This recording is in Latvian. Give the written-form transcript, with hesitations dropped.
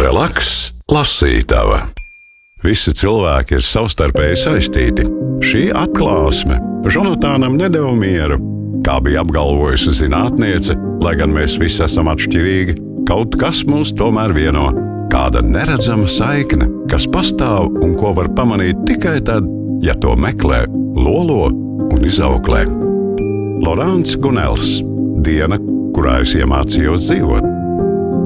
Relaks, lasītava. Visi cilvēki ir savstarpēji saistīti. Šī atklāsme Žonatānam nedeva mieru. Kā bija apgalvojusi zinātniece, lai gan mēs visi esam atšķirīgi, kaut kas mūs tomēr vieno. Kāda neredzama saikne, kas pastāv un ko var pamanīt tikai tad, ja to meklē, lolo un izauklē. Lorāns Gunels. Diena, kurā es iemācījos dzīvot.